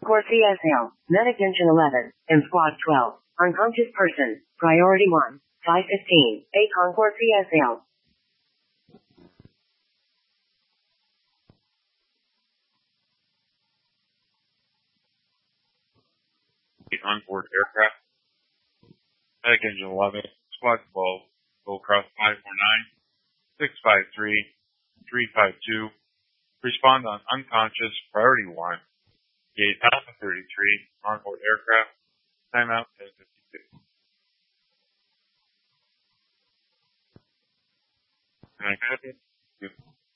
Core CSL, Medic Engine 11, and Squad 12. Unconscious person. Priority 1. 515. A Concord CSL. Onboard aircraft. Medic Engine 11, Squad 12, go across 549, 653, 352. Respond on unconscious, priority 1, gate Alpha 33, onboard aircraft, timeout 10:52. Can I get it?